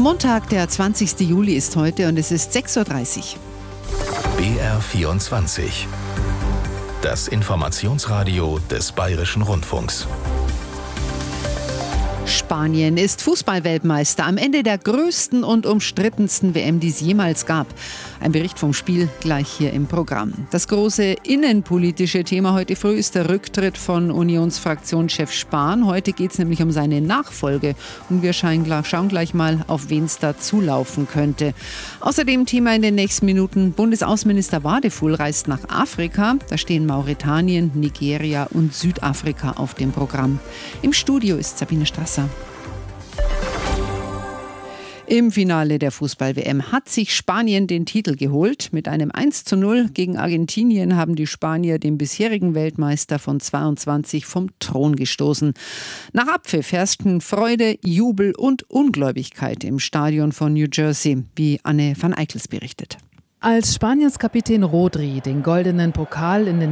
Montag, der 20. Juli ist heute und es ist 6.30 Uhr. BR24. Das Informationsradio des Bayerischen Rundfunks. Spanien ist Fußball-Weltmeister am Ende der größten und umstrittensten WM, die es jemals gab. Ein Bericht vom Spiel gleich hier im Programm. Das große innenpolitische Thema heute früh ist der Rücktritt von Unionsfraktionschef Spahn. Heute geht es nämlich um seine Nachfolge und wir schauen gleich mal, auf wen es da zulaufen könnte. Außerdem Thema in den nächsten Minuten: Bundesaußenminister Wadefuhl reist nach Afrika. Da stehen Mauretanien, Nigeria und Südafrika auf dem Programm. Im Studio ist Sabine Strasser. Im Finale der Fußball-WM hat sich Spanien den Titel geholt. Mit einem 1:0 gegen Argentinien haben die Spanier den bisherigen Weltmeister von 22 vom Thron gestoßen. Nach Abpfiff herrschten Freude, Jubel und Ungläubigkeit im Stadion von New Jersey, wie Anne van Eickels berichtet. Als Spaniens Kapitän Rodri den goldenen Pokal in den